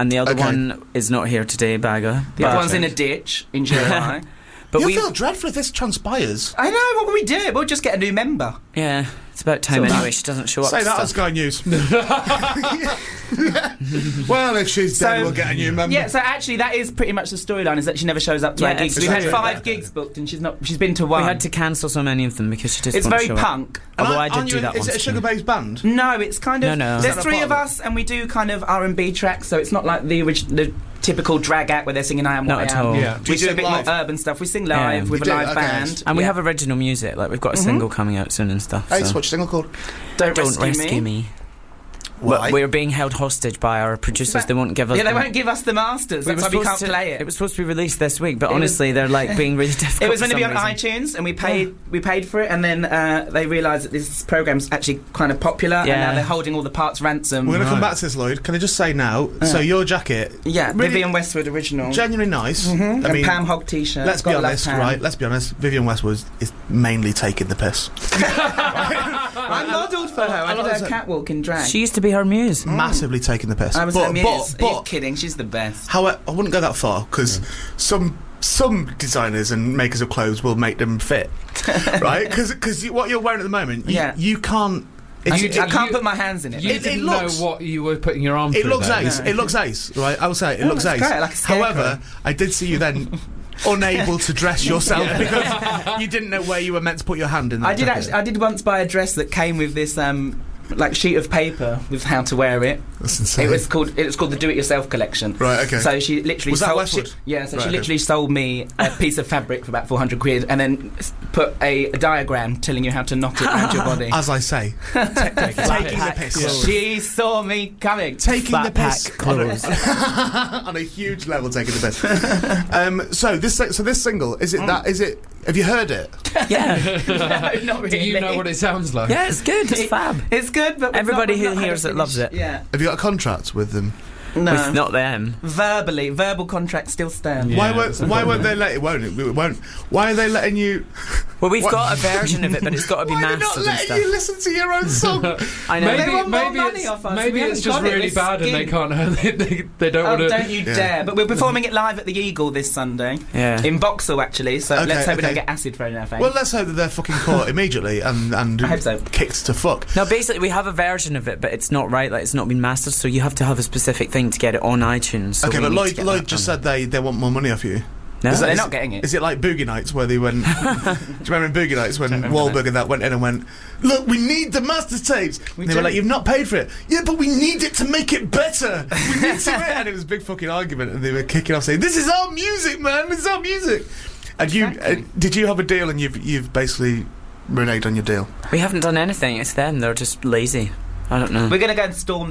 and the other one is not here today, Bagger. The other one's in a ditch in July. But you feel dreadful if this transpires. I know, what will we do? We'll just get a new member. Yeah, it's about time anyway. She doesn't show up. Say that on Sky News. Well, if she's dead, we'll get a new member. Yeah, so actually that is pretty much the storyline, is that she never shows up to our gigs. We've had 5 gigs booked and she's been to 1. We had to cancel so many of them because she just It's won't very show punk. Up. Although I did do that Is it a sugar-based band? No, it's kind of... No. There's 3 of us and we do kind of R&B tracks, so it's not like the typical drag act where they're singing I Am What I Am. Not at all. Yeah. We do a bit more urban stuff. We sing live with a live band. And we have original music. Like, we've got a single coming out soon and stuff. Hey, what's your single called? Don't Rescue Me. Why? We're being held hostage by our producers. They won't give us. Yeah, they won't give us the masters. That's why we can't play it. It was supposed to be released this week, but honestly, they're like being really difficult. It was going to be on iTunes, and we paid for it, and then they realised that this program's actually kind of popular, and now they're holding all the parts ransom. We're going to come back to this, Lloyd. Can I just say now? So your jacket, really Vivienne Westwood original, genuinely nice. I mean, Pam Hogg t-shirt. Let's be honest, right? Let's be honest. Vivienne Westwood is mainly taking the piss. I modelled for her. I did her catwalk in drag. She used to be her muse. Massively taking the piss. I was her muse. Are you kidding? She's the best. However, I wouldn't go that far because some designers and makers of clothes will make them fit, right? Because what you're wearing at the moment, you can't. I can't put my hands in it. You didn't know what you were putting your arm through. It looks ace. It looks ace, right? I will say it looks ace. Great, like a scarecrow. However, I did see you then unable to dress yourself because you didn't know where you were meant to put your hand in. I did once buy a dress that came with this like sheet of paper with how to wear it. That's insane. It was called the Do-It-Yourself collection. Right. Okay. So she literally Westwood? she literally sold me a piece of fabric for about 400 quid, and then put a diagram telling you how to knot it around your body. As I say, taking the piss. She saw me coming. Taking the piss clothes. On a huge level, taking the piss. So this single is it that is it? Have you heard it? Yeah. No, not really. Do you know what it sounds like? Yeah, it's good. It's fab. It's good, but everybody who hears it loves it. Yeah. Have you got a contract with them? No. With not them. Verbal contracts still stand. Yeah, why won't they let it? It won't. Why are they letting you? Well, we've got a version of it, but it's got to be mastered and stuff. Why are they not letting you listen to your own song? I know. They want more money off us. Maybe it's just really bad and they can't. They don't want to. Don't you dare! But we're performing it live at the Eagle this Sunday. Yeah. In Vauxhall, actually. So let's hope we don't get acid thrown in our face. Well, let's hope that they're fucking caught immediately and I hope so. kicked to fuck. No, basically we have a version of it, but it's not right. Like, it's not been mastered, so you have to have a specific thing to get it on iTunes. So okay, but Lloyd just said they want more money off you. No, they're not getting it. Is it like Boogie Nights where they went? Do you remember in Boogie Nights when Wahlberg and that went in and went, look, we need the master tapes. And they were like, you've not paid for it. Yeah, but we need it to make it better. We need to and it was a big fucking argument, and they were kicking off saying, this is our music, man. This is our music. And you did you have a deal and you've basically reneged on your deal? We haven't done anything. It's them. They're just lazy. I don't know. We're going to go and storm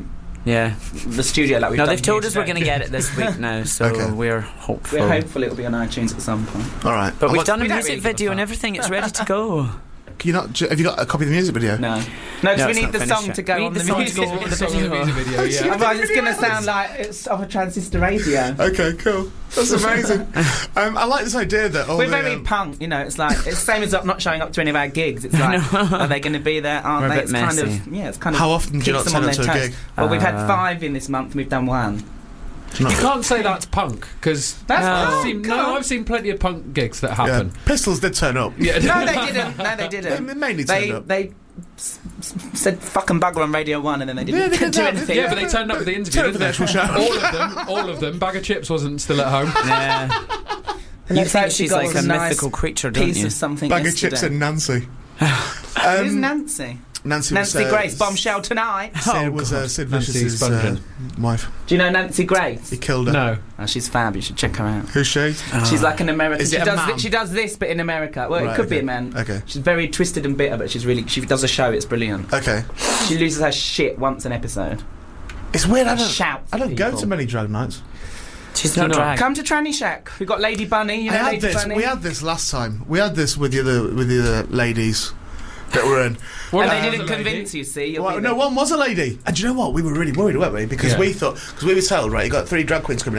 the studio like we've done. No, they've told us we're going to get it this week now, so we're hopeful. We're hopeful it'll be on iTunes at some point. All right, but we've done a music video and everything. It's ready to go. Can you not? Have you got a copy of the music video? No, because we need the song to go on the music video. Yeah. Otherwise, it's going to sound like it's off a transistor radio. Okay, cool. That's amazing. I like this idea that we're very punk. You know, it's like it's the same as not showing up to any of our gigs. It's like, are they going to be there? Aren't they? It's messy. It's kind of. How often do you not turn up to a gig? Well, we've had 5 in this month, and we've done 1. You can't say that's punk because I've seen plenty of punk gigs that happen. Yeah. Pistols did turn up. Yeah. No, they didn't. They mainly turned up. They said fucking bugger on Radio 1 and then they didn't do anything. Yeah, but they turned up for the interview, didn't they? Actual show. All of them. Bag of Chips wasn't still at home. Yeah. You think she's like a mythical creature, don't you? Of something Bag of Chips and Nancy. Who's Nancy? Nancy Grace, bombshell tonight. Sid was Sid Vicious's wife. Do you know Nancy Grace? He killed her. No. Oh, she's fab. You should check her out. Who's she? She's like an American. Is it a man? She does this, but in America. Well, Right, it could be a man. Okay. She's very twisted and bitter, but she does a show. It's brilliant. Okay. She loses her shit once an episode. It's weird. I don't go to many drag nights. She's not drag. Come to Tranny Shack. We've got Lady Bunny. You know Lady Bunny. We had this last time. We had this with the other ladies that were in. And they didn't convince you, see? No, one was a lady. And do you know what? We were really worried, weren't we? Because we thought, because we were told, right, you got 3 drag queens coming in.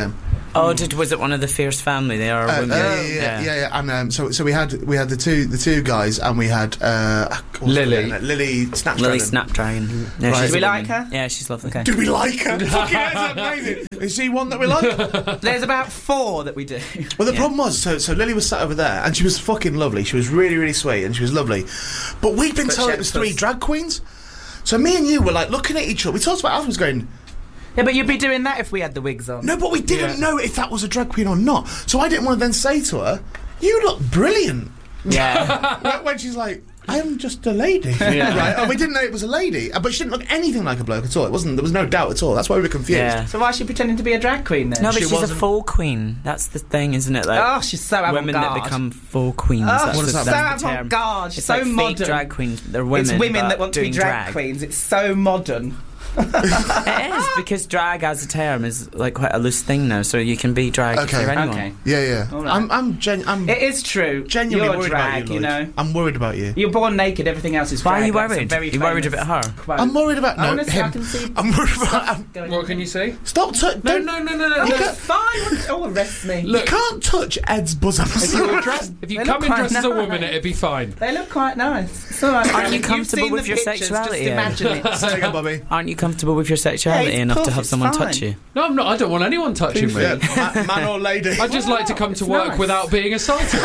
Oh, was it one of the Fierce family? They are women. Yeah. And so we had the two guys, and we had Lily Snapdragon. Yeah, right. Do we like her? Yeah, she's lovely. Okay. Do we like her? Fucking hell, that's amazing. Is she one that we like? There's about 4 that we do. Well, the problem was, so Lily was sat over there, and she was fucking lovely. She was really, really sweet, and she was lovely. But we'd been told it was 3 drag queens. So me and you were like looking at each other. We talked about Alfred's going. Yeah, but you'd be doing that if we had the wigs on. No, but we didn't know if that was a drag queen or not. So I didn't want to then say to her, "You look brilliant." Yeah. when she's like, "I am just a lady," right? And we didn't know it was a lady, but she didn't look anything like a bloke at all. It wasn't. There was no doubt at all. That's why we were confused. Yeah. So why is she pretending to be a drag queen then? No, but she's a faux queen. That's the thing, isn't it? Like, she's so avant-garde. Women that become faux queens. She's so avant-garde. She's so like modern. Fake drag queens. They're women. It's women that want to be drag queens. It's so modern. It is, because drag as a term is like quite a loose thing now, so you can be drag if you're anyone. Okay. Yeah. Right. It is true. Genuinely You're worried drag, about you, Lloyd. I'm worried about you. You're born naked. Everything else is drag. Why are you worried? You're worried about her. Quote. I'm worried about him. I can see. I'm worried about. What can you see? Stop! No. It's fine. Arrest me. Look, you can't touch Ed's bosom. If you come in dressed as a woman, it'd be fine. They look quite nice. It's all right. Aren't you comfortable with your sexuality? Just imagine it. Say again, Bobby. Aren't you comfortable with your sexuality enough to have someone touch you? No, I'm not. I don't want anyone touching me. Yeah, man or lady. I just like to come to work without being assaulted.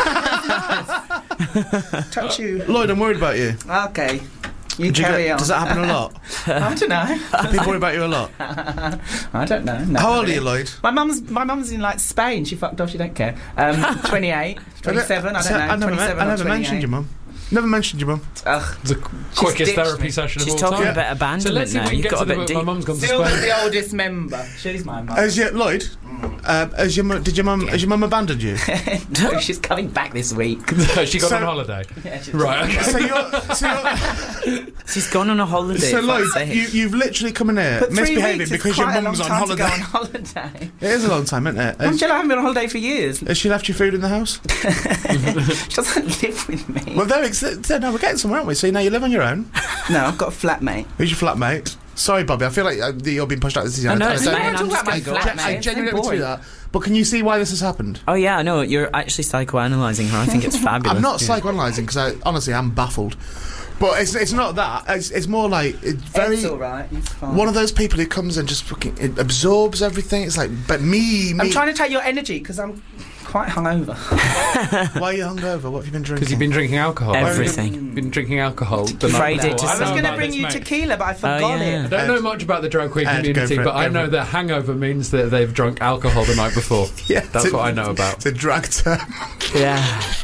Touch you. Lloyd, I'm worried about you. Okay. You carry on. Does that happen a lot? I don't know. Do people worry about you a lot? I don't know. No, How old are you, Lloyd? My mum's in like Spain. She fucked off. She don't care. 28, 27. I don't know. I never mentioned your mum. Never mentioned your mum. The quickest therapy session of all time. She's talking about abandonment now. You've got a bit deep. My mum's gone to Still Spain. the oldest member. She's my mum. Lloyd? Has your mum abandoned you? No, she's coming back this week. She got on holiday. Yeah, Right. Okay. So you're she's gone on a holiday. So Lloyd, you've literally come in here misbehaving because your mum's on holiday. On holiday. It is a long time, isn't it? Angela, I haven't been on holiday for years. Has she left you food in the house? She doesn't live with me. Well, no, we're getting somewhere, aren't we? So now you live on your own. No, I've got a flatmate. Who's your flatmate? Sorry, Bobby. I feel like you're being pushed out of the season. No, I it's fine. I'm just my flatmate. I genuinely don't do that. But can you see why this has happened? Oh yeah, I know. You're actually psychoanalyzing her. I think it's fabulous. I'm not psychoanalyzing because honestly I'm baffled. But it's not that. It's more like it's very. It's all right. It's fine. One of those people who comes and just fucking absorbs everything. It's like, but me. I'm trying to take your energy because I'm quite hungover. Why are you hungover? What have you been drinking? Because you've been drinking alcohol. Everything. Been drinking alcohol. The Friday night to I was going to Sunday. bring you tequila, but I forgot it. I don't know much about the drag queen community, but I know that hangover means that they've drunk alcohol the night before. Yeah, that's what I know about. It's a drag term. Yeah.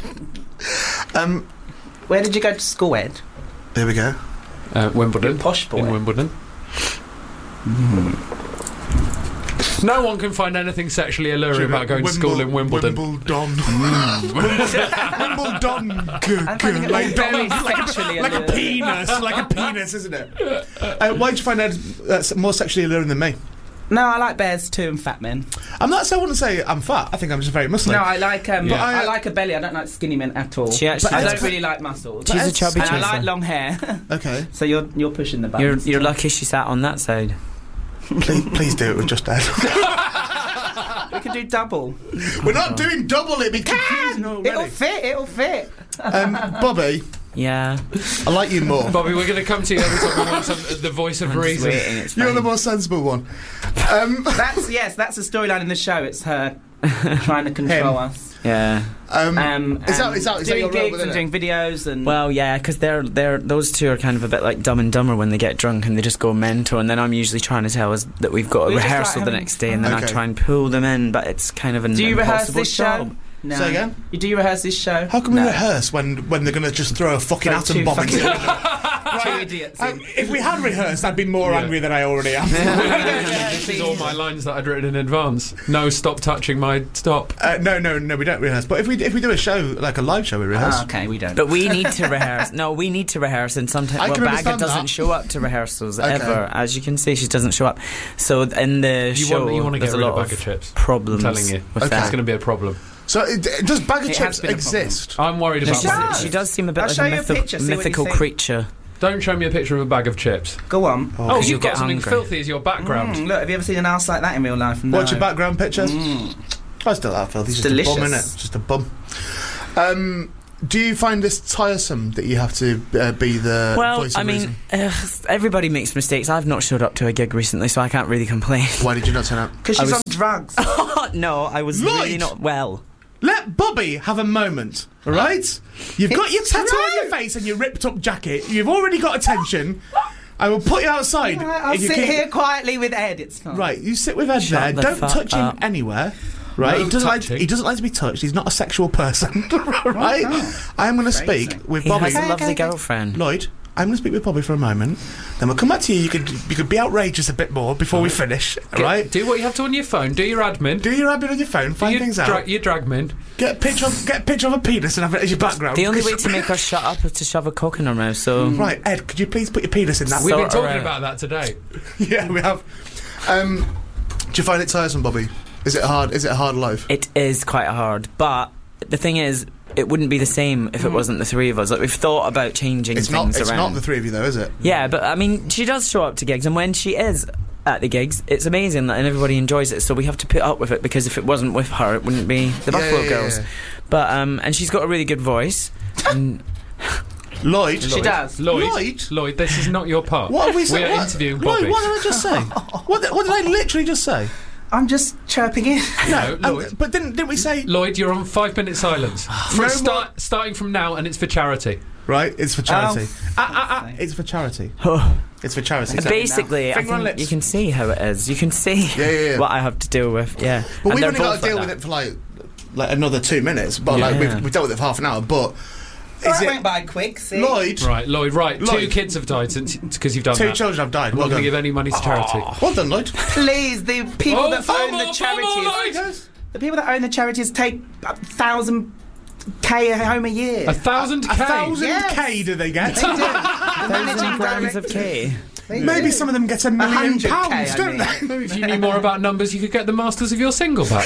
Where did you go to school, Ed? There we go. Wimbledon. Posh boy. In Wimbledon. No one can find anything sexually alluring about going to school in Wimbledon. Wimbledon. Wimbledon. Like a penis, isn't it? Why'd you find that more sexually alluring than me? No, I like bears too and fat men. I'm not. So I wouldn't say I'm fat. I think I'm just very muscly. No, I like. I like a belly. I don't like skinny men at all. She actually I don't really like muscles. She's a chubby chaser. And I like long hair. Okay. So you're pushing the buttons. You're lucky she sat on that side. Please do it with just Ed. We can do double. We're not doing double. It'd be confusing already. It'll fit. Bobby. Yeah. I like you more. Bobby, we're going to come to you every time we want the voice of reason. You're the more sensible one. That's a storyline in the show. It's her trying to control us. Yeah. Is that doing your role gigs within and doing videos and. Well, yeah, because those two are kind of a bit like Dumb and Dumber when they get drunk and they just go mental, and then I'm usually trying to tell us that we've got a rehearsal the next day, and then I try and pull them in, but it's kind of an Do you rehearse impossible this job. show? No. Say again? Do you rehearse this show? How can we rehearse when they're going to just throw a fucking atom bomb into it? Two idiots. If we had rehearsed, I'd be more angry than I already am. This is all my lines that I'd written in advance. No, stop touching my stop. No, we don't rehearse. But if we do a show, like a live show, we rehearse. Okay, we don't. But we need to rehearse. No, we need to rehearse, and sometimes Bagga doesn't show up to rehearsals ever. As you can see, she doesn't show up. So in the show, you want to there's get a rid lot of Bag of Chips. problems. I'm telling you, with that's that. going to be a problem. So does Bag of Chips exist? I'm worried about She does seem a bit I'll like show a you a picture, see what mythical you think. creature. Don't show me a picture of a bag of chips. Go on. Oh, you've got something filthy as your background. Look, have you ever seen an ass like that in real life? No. What's your background picture? I still that filthy. It's just delicious. a bum, innit? Just a bum. Do you find this tiresome that you have to be the voice of reason? Everybody makes mistakes. I've not showed up to a gig recently, so I can't really complain. Why did you not turn up? Because she's on drugs. No, I was really not well. Let Bobby have a moment, all right? You've got your tattoo on your face and your ripped-up jacket. You've already got attention. I will put you outside. I'll sit here quietly with Ed. It's fine. Right, you sit with Ed there. Don't touch him anywhere. Right, No he doesn't like to be touched. He's not a sexual person. Right, I'm going to speak with Bobby. He has a lovely girlfriend. Lloyd, I'm going to speak with Bobby for a moment. Then we'll come back to you. You could be outrageous a bit more before we finish. Right? Do what you have to on your phone. Do your admin. Do your admin on your phone. Find things out. Your dragmin. Get a picture of a penis and have it as your background. The only way to make her shut up is to shove a cock in her mouth. So right, Ed, could you please put your penis in that? We've been talking about that today. Yeah, we have. Do you find it tiresome, Bobby? Is it hard? Is it a hard life? It is quite hard, but the thing is, it wouldn't be the same if it wasn't the three of us. Like, we've thought about changing things around. It's not the three of you, though, is it? Yeah, but I mean, she does show up to gigs, and when she is at the gigs, it's amazing, and everybody enjoys it. So we have to put up with it, because if it wasn't with her, it wouldn't be the Buffalo Girls. Yeah. But and she's got a really good voice. Lloyd, she does. Lloyd, this is not your part. What are we saying? We are interviewing Bobby. Lloyd, what did I just say? What did I literally just say? I'm just chirping in. No, Lloyd. But didn't we say... Lloyd, you're on 5-minute silence. Starting from now, and it's for charity. Right, it's for charity. It's for charity. It's for charity. Basically, I think you can see how it is. You can see what I have to deal with. Yeah, but we've only got to deal with it for like another 2 minutes. But we've dealt with it for half an hour. But it went by quick. See? Lloyd. 2 kids have died because you've done that. 2 children have died. I'm not going to give any money to charity. Well done, Lloyd. Please, the people that own the charities. The people that own the charities take 1,000K home a year. 1,000K? 1,000K do they get? They do. 1,000 grams of K. Maybe some of them get £1 million, don't they? Maybe if you knew more about numbers, you could get the masters of your single back.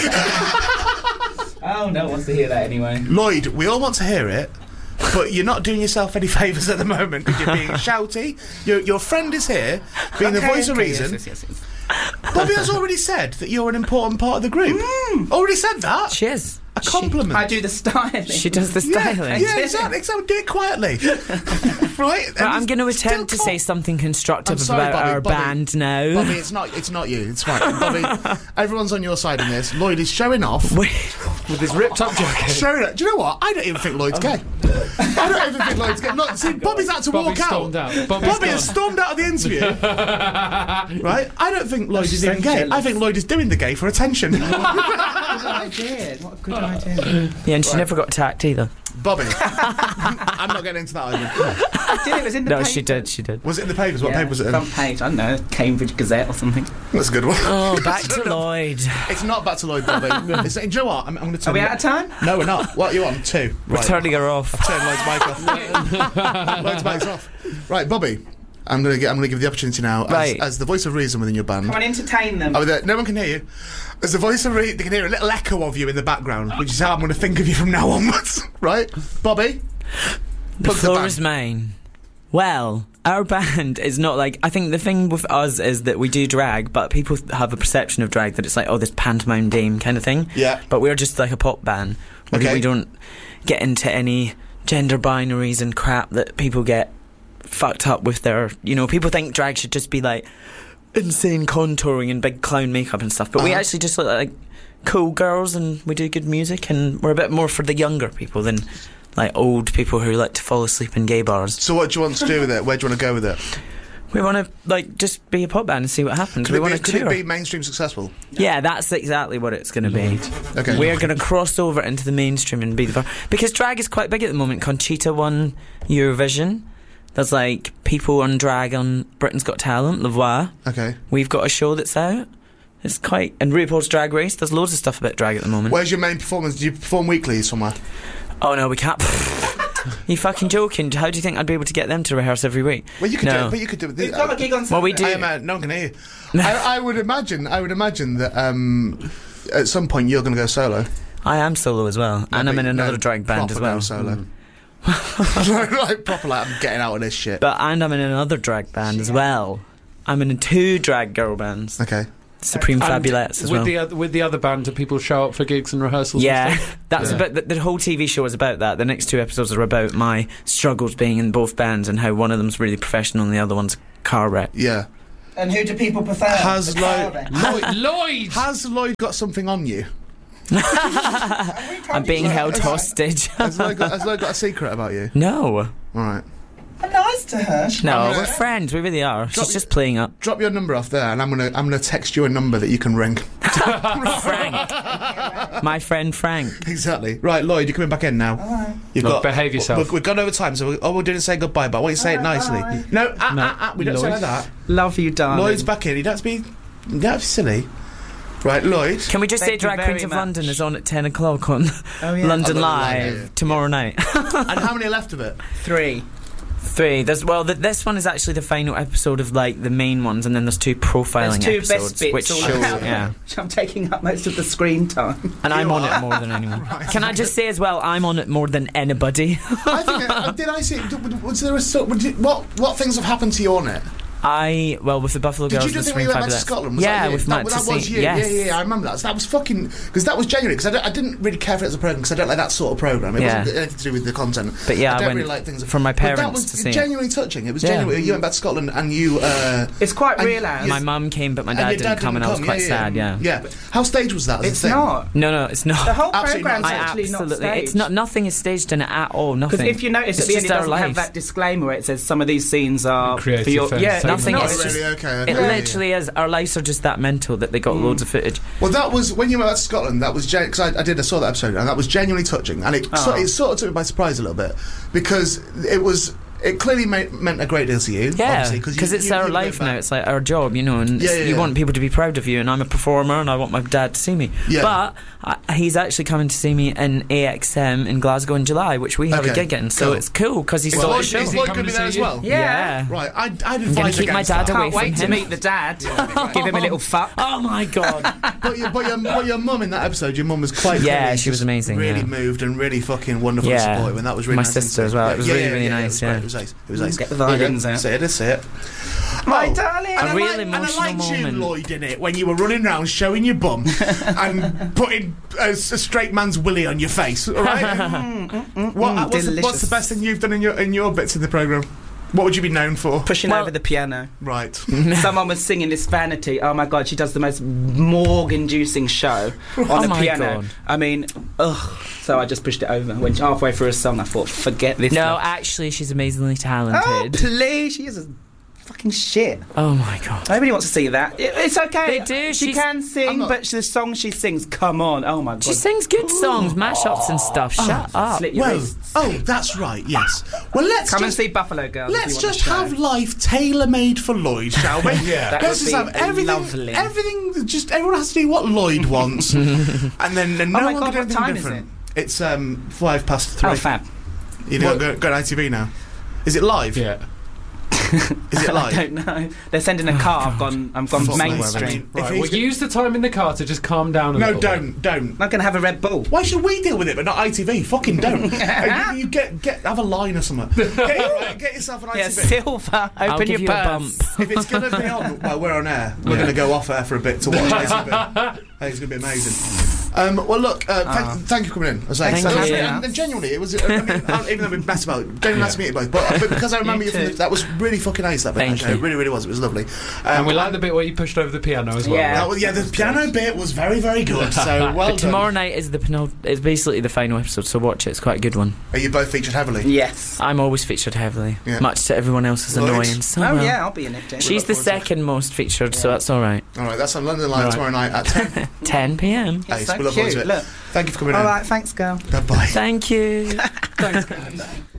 Oh, no one wants to hear that anyway. Lloyd, we all want to hear it. But you're not doing yourself any favours at the moment because you're being shouty. Your friend is here, being the voice of reason. Yes. Bobby has already said that you're an important part of the group. Already said that. She is. A compliment. I do the styling. She does the styling. Yeah, exactly. Do it quietly. Right? But I'm going to attempt to say something constructive about our band now. Bobby, it's not you. It's fine. Bobby, everyone's on your side in this. Lloyd is showing off. With his ripped up jacket. Showing it. Do you know what? I don't even think Lloyd's gay. I don't even think Lloyd's gay. Look, see, Bobby's had to walk out. Bobby has stormed out of the interview. Right? I don't think Lloyd is even gay. I think Lloyd is doing the gay for attention. What a good idea. Yeah, and she never got attacked either. Bobby. I'm not getting into that either. It was in the paper. No, she did. Was it in the papers? What paper was it in? Front page, I don't know, Cambridge Gazette or something. That's a good one. Oh, back to Lloyd. It's not back to Lloyd, Bobby. Do you know what? I'm going to turn... Are we out of time? No, we're not. What are you on? 2. We're turning her off. I've turned Lloyd's mic off. Lloyd's mic's off. Right, Bobby. I'm going to give you the opportunity now as the voice of reason within your band. Come on, entertain them. No one can hear you. As the voice of reason, they can hear a little echo of you in the background, which is how I'm going to think of you from now onwards. Right? Bobby? The floor is mine. Well, our band is not like... I think the thing with us is that we do drag, but people have a perception of drag that it's like, this pantomime dame kind of thing. Yeah. But we're just like a pop band. We don't get into any gender binaries and crap that people get fucked up with their... people think drag should just be like insane contouring and big clown makeup and stuff, but we actually just look like cool girls, and we do good music, and we're a bit more for the younger people than like old people who like to fall asleep in gay bars. So what do you want to do with it? Where do you want to go with it? We want to just be a pop band and see what happens. Could it be mainstream successful? Yeah, that's exactly what it's going to be. Okay. We're going to cross over into the mainstream and be because drag is quite big at the moment. Conchita won Eurovision. There's like people on drag on Britain's Got Talent, La Voix. Okay. We've got a show that's out. It's quite... And RuPaul's Drag Race. There's loads of stuff about drag at the moment. Where's your main performance? Do you perform weekly somewhere? Oh no, we can't. You fucking joking? How do you think I'd be able to get them to rehearse every week? Well, you could do it, but you could do it. We've got a gig on Sunday. Well, we do. No one can hear you. I would imagine that at some point you're going to go solo. I am solo as well, and I'm in another drag band as well. Solo. like proper, like I'm getting out of this shit. And I'm in another drag band as well. I'm in 2 drag girl bands. Okay. Supreme Fabulettes as well. With the other band, do people show up for gigs and rehearsals? Yeah, and stuff? that's about the whole TV show is about that. The next 2 episodes are about my struggles being in both bands and how one of them's really professional and the other one's a car wreck. Yeah. And who do people prefer? Lloyd! Has Lloyd got something on you? I'm being held hostage. Has Lloyd got a secret about you? No. All right. I'm nice to her. No, we're friends. We really are. She's just playing up. Drop your number off there, and I'm gonna text you a number that you can ring. Frank. My friend Frank. Exactly. Right, Lloyd, you're coming back in now. Look, behave yourself. We've gone over time, so we didn't say goodbye, but I want you to say it nicely. No, we don't say like that. Love you, darling. Lloyd's back in. You don't have to be silly. Right, Lloyd. Can we just say Drag Queens of London is on at 10 o'clock on London Live tomorrow night? And how many are left of it? 3. This one is actually the final episode of like the main ones, and then there's 2 profiling there's 2 episodes, best bits which all shows, about. I'm taking up most of the screen time, and I'm on it more than anyone. Right. Can I just say as well, I'm on it more than anybody. I think. Did I see? Was there what things have happened to you on it? With the Buffalo Girls. Did you do the thing when you went back to Scotland? With Matt that was you. Yes. Yeah, I remember that. So that was fucking, because that was genuine. Because I didn't really care for it as a program, because I don't like that sort of program. It wasn't anything to do with the content. But yeah, I don't went really like things from my parents that was to see genuinely touching. It was genuinely. You went back to Scotland and you. It's quite real. My mum came, but my dad didn't come, and I was quite sad. Yeah. How staged was that? It's not. No, it's not. The whole program's actually not staged. It's not. Nothing is staged in it at all. Nothing. Because if you notice at the end, it doesn't have that disclaimer where it says some of these scenes are creative for your. Yeah, nothing is just. It literally is. Our lives are just that mental that they got loads of footage. Well, that was when you went back to Scotland. That was because I saw that episode, and that was genuinely touching, and it sort of took me by surprise a little bit, because it clearly meant a great deal to you. Yeah, because it's our life now. It's like our job, and you want people to be proud of you. And I'm a performer, and I want my dad to see me. Yeah. But he's actually coming to see me in AXM in Glasgow in July, which we have a gig in. So it's cool because he's still at the show. Is Lloyd going to be there as well? Yeah. Right. I'd advise I'm going to keep my dad away from him. Can't wait to meet the dad. Give him a little fuck. Oh my god. But your mum in that episode, your mum was quite. Yeah, she was amazing. Really moved and really fucking wonderful and supportive, and that was really my nice. My sister as well. It was really nice. It was nice. It was nice. Get the violins out. Say it. My darling. A real emotional moment. And I liked you, Lloyd, in it, when you were running around showing your bum and putting a straight man's willy on your face. All right. What's the best thing you've done in your bits of the programme? What would you be known for? Pushing over the piano. Right. Someone was singing this Vanity. Oh my god, she does the most morgue-inducing show on the piano. God. I mean, so I just pushed it over. When halfway through a song, I thought, forget this. No, actually, she's amazingly talented. Oh, please, she is fucking shit. Oh my god. Nobody wants to see that. It's okay. They do. She can sing, but the songs she sings, come on. Oh my god. She sings good songs, mashups and stuff. Shut up. Slit your wrists. That's right. Yes. Well, let's come and see Buffalo Girls. Let's just have life tailor-made for Lloyd, shall we? Yeah. Let's just have everything. Everything. Just everyone has to do what Lloyd wants, and then no one can do anything different. It's 3:05. Oh, fab. You know, go to ITV now. Is it live? Yeah. Is it live? I don't know. They're sending a car. I've gone mainstream. Right, well, use the time in the car to just calm down a little bit. Don't. I'm not going to have a Red Bull. Why should we deal with it, but not ITV? Fucking don't. You have a line or something. Get yourself an ITV. Yeah, Silver. Open your purse. If it's going to be on while we're on air, we're going to go off air for a bit to watch ITV. I think it's going to be amazing. Well, look, thank you for coming in. Thank you. And genuinely, it was. even though we messed about, genuinely nice to meet you both. But because I remember you from that was really fucking nice. That bit, actually. It really, really was. It was lovely. And we like the bit where you pushed over the piano as well. Yeah, the piano bit was very, very good. So well done. Tomorrow night is it's basically the final episode. So watch it. It's quite a good one. Are you both featured heavily? Yes. I'm always featured heavily, much to everyone else's annoyance. I'll be in it. Too. She's the second most featured, so that's all right. All right, that's on London Live tomorrow night at 10. 10 p.m. It's so cute. Look. Thank you for coming in. All right, thanks, girl. Bye-bye. Thank you. Thanks, girl.